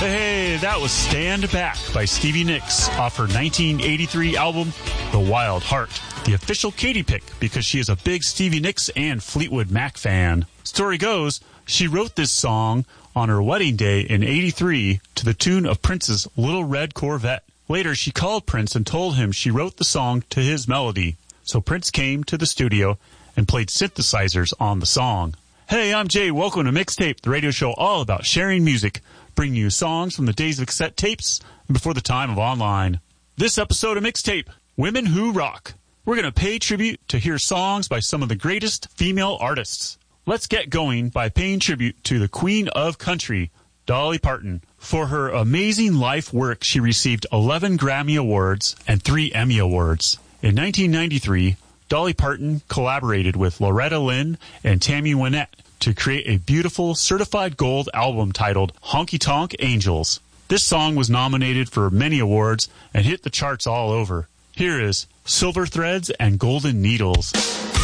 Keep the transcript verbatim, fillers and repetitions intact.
Hey, that was Stand Back by Stevie Nicks off her nineteen eighty-three album, The Wild Heart. The official Katy pick because she is a big Stevie Nicks and Fleetwood Mac fan. Story goes, she wrote this song on her wedding day in eighty-three to the tune of Prince's Little Red Corvette. Later, she called Prince and told him she wrote the song to his melody. So Prince came to the studio and played synthesizers on the song. Hey, I'm Jay. Welcome to Mixtape, the radio show all about sharing music, bringing you songs from the days of cassette tapes and before the time of online. This episode of Mixtape, Women Who Rock. We're going to pay tribute to hear songs by some of the greatest female artists. Let's get going by paying tribute to the Queen of Country, Dolly Parton. For her amazing life work, she received eleven Grammy Awards and three Emmy Awards. In nineteen ninety-three, Dolly Parton collaborated with Loretta Lynn and Tammy Wynette to create a beautiful certified gold album titled Honky Tonk Angels. This song was nominated for many awards and hit the charts all over. Here is Silver Threads and Golden Needles.